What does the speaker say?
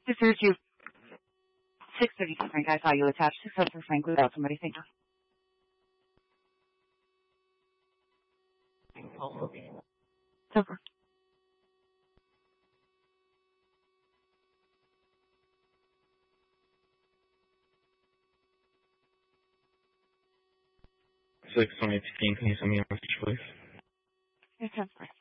202. 632 Frank, I saw you attached. 602 Frank, without somebody. Thank you. Over. Can you send me a message, please? Yes, that's right.